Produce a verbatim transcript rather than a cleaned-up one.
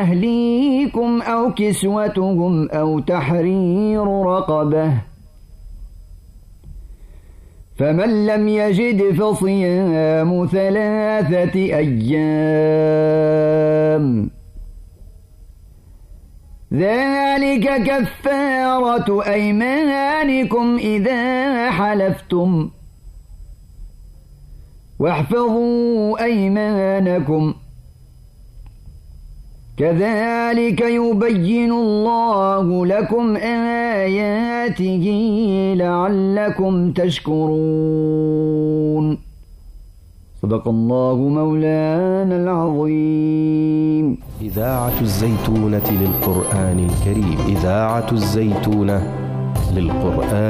أهليكم أو كسوتهم أو تحرير رقبة فمن لم يجد فصيام ثلاثة أيام ذلك كفارة أيمانكم إذا حلفتم واحفظوا أيمانكم كذلك يبين الله لكم آياته لعلكم تشكرون. صدق الله مولانا العظيم. إذاعة الزيتونة للقرآن الكريم. إذاعة الزيتونة للقرآن